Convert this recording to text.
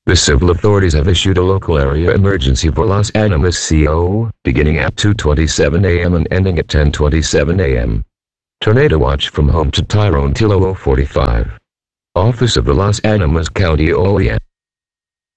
The civil authorities have issued a local area emergency for Las Animas CO, beginning at 2:27 a.m. and ending at 10:27 a.m. Tornado watch from home to Tyrone till 00:45. Office of the Las Animas County OEM.